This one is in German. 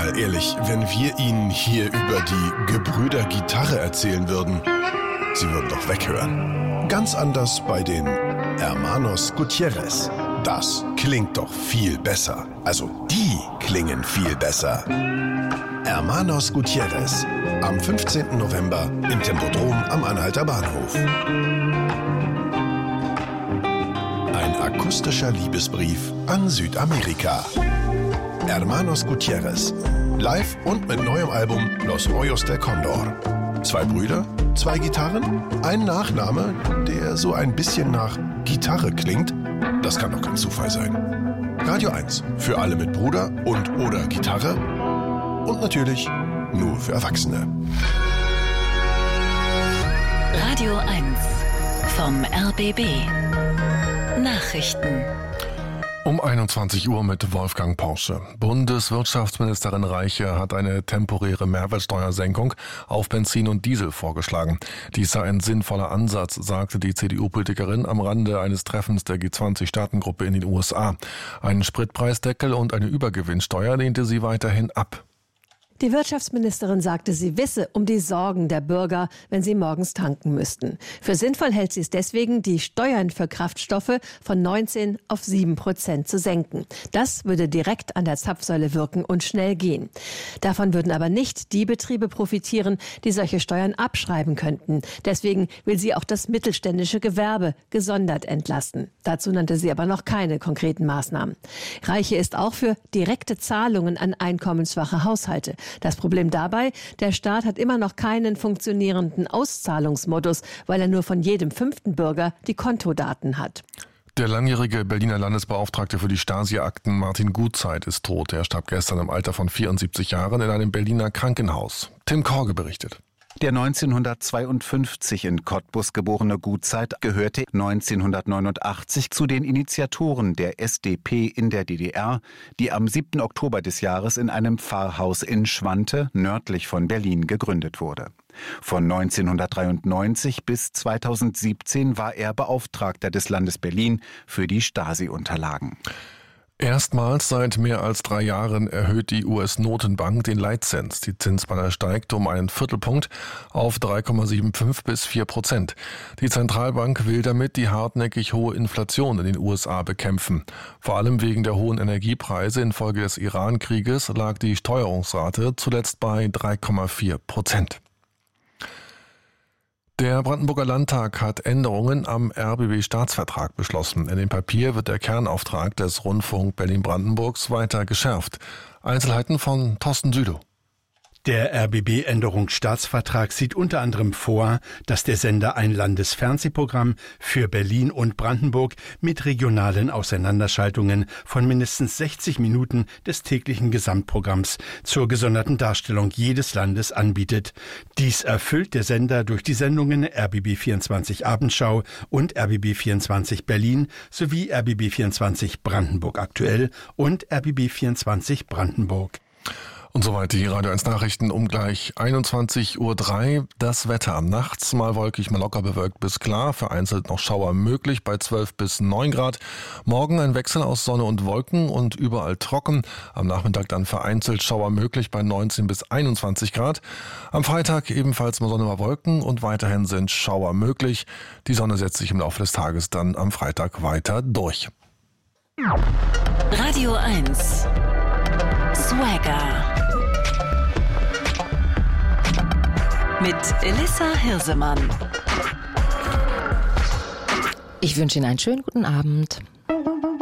Mal ehrlich, wenn wir Ihnen hier über die Gebrüder Gitarre erzählen würden, Sie würden doch weghören. Ganz anders bei den Hermanos Gutierrez. Das klingt doch viel besser. Also die klingen viel besser. Hermanos Gutierrez. Am 15. November im Tempodrom am Anhalter Bahnhof. Ein akustischer Liebesbrief an Südamerika. Hermanos Gutierrez. Live und mit neuem Album Los Rollos del Condor. 2 Brüder, 2 Gitarren, ein Nachname, der so ein bisschen nach Gitarre klingt. Das kann doch kein Zufall sein. Radio 1 für alle mit Bruder und oder Gitarre. Und natürlich nur für Erwachsene. Radio 1 vom RBB. Nachrichten. Um 21 Uhr mit Wolfgang Porsche. Bundeswirtschaftsministerin Reiche hat eine temporäre Mehrwertsteuersenkung auf Benzin und Diesel vorgeschlagen. Dies sei ein sinnvoller Ansatz, sagte die CDU-Politikerin am Rande eines Treffens der G20-Staatengruppe in den USA. Einen Spritpreisdeckel und eine Übergewinnsteuer lehnte sie weiterhin ab. Die Wirtschaftsministerin sagte, sie wisse um die Sorgen der Bürger, wenn sie morgens tanken müssten. Für sinnvoll hält sie es deswegen, die Steuern für Kraftstoffe von 19 auf 7% zu senken. Das würde direkt an der Zapfsäule wirken und schnell gehen. Davon würden aber nicht die Betriebe profitieren, die solche Steuern abschreiben könnten. Deswegen will sie auch das mittelständische Gewerbe gesondert entlasten. Dazu nannte sie aber noch keine konkreten Maßnahmen. Reiche ist auch für direkte Zahlungen an einkommensschwache Haushalte. Das Problem dabei, der Staat hat immer noch keinen funktionierenden Auszahlungsmodus, weil er nur von jedem 5. Bürger die Kontodaten hat. Der langjährige Berliner Landesbeauftragte für die Stasi-Akten Martin Gutzeit ist tot. Er starb gestern im Alter von 74 Jahren in einem Berliner Krankenhaus. Tim Korge berichtet. Der 1952 in Cottbus geborene Gutzeit gehörte 1989 zu den Initiatoren der SDP in der DDR, die am 7. Oktober des Jahres in einem Pfarrhaus in Schwante, nördlich von Berlin, gegründet wurde. Von 1993 bis 2017 war er Beauftragter des Landes Berlin für die Stasi-Unterlagen. Erstmals seit mehr als 3 Jahren erhöht die US-Notenbank den Leitzins. Die Zinsspanne steigt um einen Viertelpunkt auf 3,75 bis 4%. Die Zentralbank will damit die hartnäckig hohe Inflation in den USA bekämpfen. Vor allem wegen der hohen Energiepreise infolge des Iran-Krieges lag die Steuerungsrate zuletzt bei 3,4%. Der Brandenburger Landtag hat Änderungen am RBB-Staatsvertrag beschlossen. In dem Papier wird der Kernauftrag des Rundfunk Berlin-Brandenburgs weiter geschärft. Einzelheiten von Thorsten Südow. Der RBB-Änderungsstaatsvertrag sieht unter anderem vor, dass der Sender ein Landesfernsehprogramm für Berlin und Brandenburg mit regionalen Auseinanderschaltungen von mindestens 60 Minuten des täglichen Gesamtprogramms zur gesonderten Darstellung jedes Landes anbietet. Dies erfüllt der Sender durch die Sendungen RBB 24 Abendschau und RBB 24 Berlin sowie RBB 24 Brandenburg aktuell und RBB 24 Brandenburg. Und soweit die Radio 1 Nachrichten um gleich 21:03 Uhr. Das Wetter nachts mal wolkig, mal locker bewölkt bis klar. Vereinzelt noch Schauer möglich bei 12 bis 9 Grad. Morgen ein Wechsel aus Sonne und Wolken und überall trocken. Am Nachmittag dann vereinzelt Schauer möglich bei 19 bis 21 Grad. Am Freitag ebenfalls mal Sonne, mal Wolken und weiterhin sind Schauer möglich. Die Sonne setzt sich im Laufe des Tages dann am Freitag weiter durch. Radio 1 Swagger mit Elissa Hirsemann. Ich wünsche Ihnen einen schönen guten Abend.